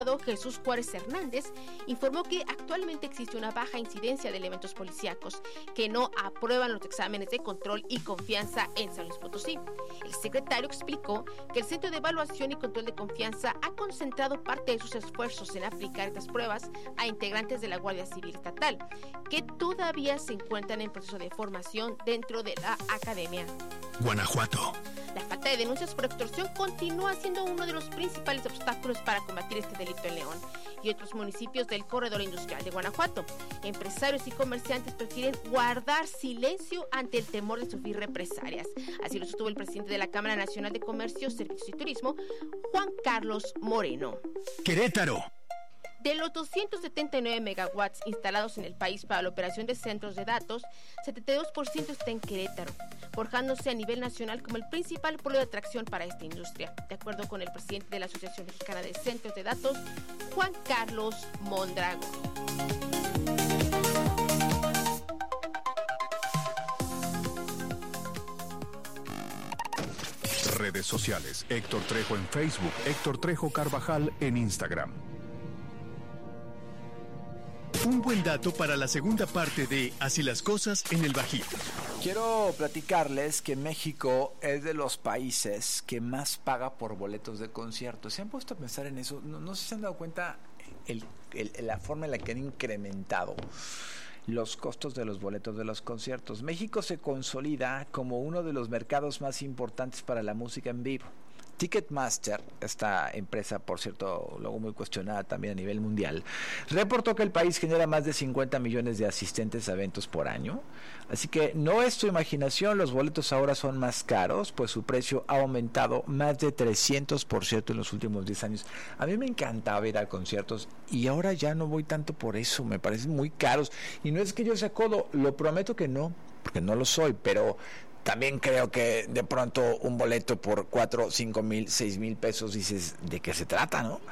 Jesús Juárez Hernández informó que actualmente existe una baja incidencia de elementos policíacos que no aprueban los exámenes de control y confianza en San Luis Potosí. El secretario explicó que el Centro de Evaluación y Control de Confianza ha concentrado parte de sus esfuerzos en aplicar estas pruebas a integrantes de la Guardia Civil Estatal, que todavía se encuentran en proceso de formación dentro de la academia. Guanajuato. La falta de denuncias por extorsión continúa siendo uno de los principales obstáculos para combatir este delito en León y otros municipios del corredor industrial de Guanajuato. Empresarios y comerciantes prefieren guardar silencio ante el temor de sufrir represalias. Así lo sostuvo el presidente de la Cámara Nacional de Comercio, Servicios y Turismo, Juan Carlos Moreno. Querétaro. De los 279 megawatts instalados en el país para la operación de centros de datos, 72% está en Querétaro, forjándose a nivel nacional como el principal polo de atracción para esta industria, de acuerdo con el presidente de la Asociación Mexicana de Centros de Datos, Juan Carlos Mondragón. Redes sociales. Héctor Trejo en Facebook, Héctor Trejo Carvajal en Instagram. Un buen dato para la segunda parte de Así las cosas en el Bajío. Quiero platicarles que México es de los países que más paga por boletos de conciertos. ¿Se han puesto a pensar en eso? No sé si se han dado cuenta la forma en la que han incrementado los costos de los boletos de los conciertos. México se consolida como uno de los mercados más importantes para la música en vivo. Ticketmaster, esta empresa, por cierto, luego muy cuestionada también a nivel mundial, reportó que el país genera más de 50 millones de asistentes a eventos por año. Así que no es tu imaginación, los boletos ahora son más caros, pues su precio ha aumentado más de 300% en los últimos 10 años. A mí me encantaba ir a conciertos y ahora ya no voy tanto por eso, me parecen muy caros. Y no es que yo sea codo, lo prometo que no, porque no lo soy, pero también creo que de pronto un boleto por 4, 5 mil, 6 mil pesos, dices, ¿de qué se trata, no?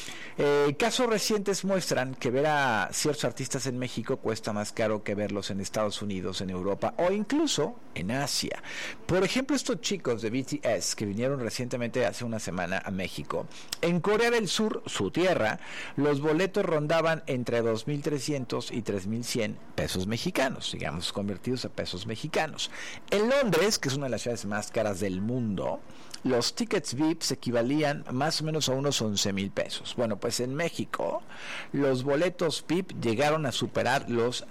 Casos recientes muestran que ver a ciertos artistas en México cuesta más caro que verlos en Estados Unidos, en Europa o incluso en Asia. Por ejemplo, estos chicos de BTS que vinieron recientemente hace una semana a México. En Corea del Sur, su tierra, los boletos rondaban entre 2.300 y 3.100 pesos mexicanos, digamos, convertidos a pesos mexicanos. En Londres, que es una de las ciudades más caras del mundo, los tickets VIP se equivalían más o menos a unos 11,000 pesos. Bueno, pues en México los boletos VIP llegaron a superar los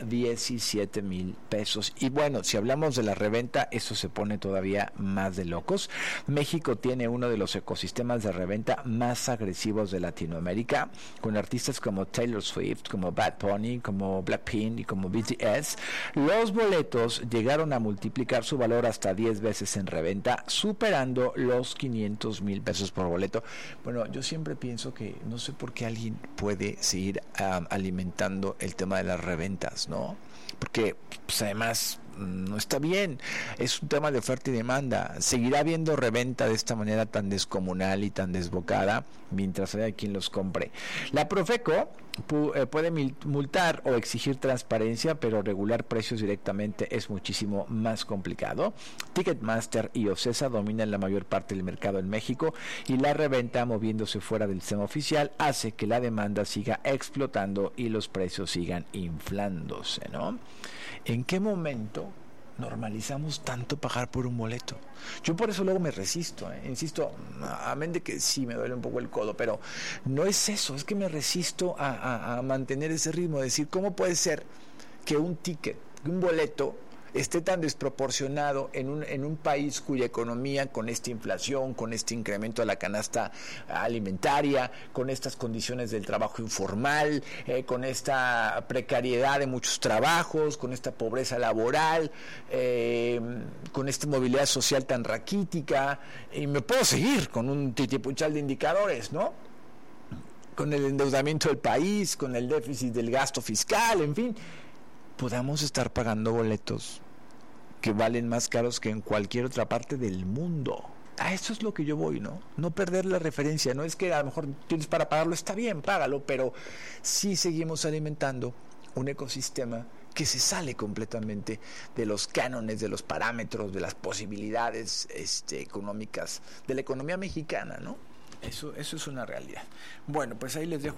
17,000 pesos. Y bueno, si hablamos de la reventa, eso se pone todavía más de locos. México tiene uno de los ecosistemas de reventa más agresivos de Latinoamérica, con artistas como Taylor Swift, como Bad Bunny, como Blackpink y como BTS. Los boletos llegaron a multiplicar su valor hasta 10 veces en reventa, superando los 500,000 pesos por boleto. Bueno, yo siempre pienso que no sé por qué alguien puede seguir alimentando el tema de las reventas, ¿no? Porque pues, además no está bien, es un tema de oferta y demanda. Seguirá habiendo reventa de esta manera tan descomunal y tan desbocada mientras haya quien los compre. La Profeco puede multar o exigir transparencia, pero regular precios directamente es muchísimo más complicado. Ticketmaster y Ocesa dominan la mayor parte del mercado en México y la reventa, moviéndose fuera del sistema oficial, hace que la demanda siga explotando y los precios sigan inflándose, ¿no? ¿En qué momento normalizamos tanto pagar por un boleto? Yo por eso luego me resisto, insisto, amén de que sí me duele un poco el codo, pero no es eso, es que me resisto a mantener ese ritmo, de decir, ¿cómo puede ser que un ticket, un boleto esté tan desproporcionado en un país cuya economía, con esta inflación, con este incremento de la canasta alimentaria, con estas condiciones del trabajo informal, con esta precariedad de muchos trabajos, con esta pobreza laboral, con esta movilidad social tan raquítica, y me puedo seguir con un titipuchal de indicadores, ¿no? Con el endeudamiento del país, con el déficit del gasto fiscal, en fin, podamos estar pagando boletos que valen más caros que en cualquier otra parte del mundo. A eso es lo que yo voy, ¿no? No perder la referencia. No es que a lo mejor tienes para pagarlo, está bien, págalo, pero sí seguimos alimentando un ecosistema que se sale completamente de los cánones, de los parámetros, de las posibilidades económicas de la economía mexicana, ¿no? Eso es una realidad. Bueno, pues ahí les dejo